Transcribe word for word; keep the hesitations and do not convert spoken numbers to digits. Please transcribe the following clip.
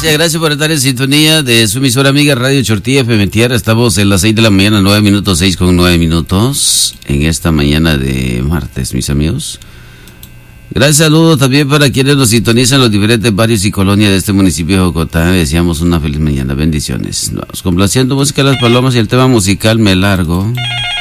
Gracias, gracias por estar en sintonía de su emisora amiga Radio Chortilla F M Tierra. Estamos en las seis de la mañana, nueve minutos, seis con nueve minutos, en esta mañana de martes, mis amigos. Gracias, saludos también para quienes nos sintonizan en los diferentes barrios y colonias de este municipio de Jocotá. Deseamos una feliz mañana, bendiciones. Nos vamos complaciendo música de las palomas y el tema musical Me Largo.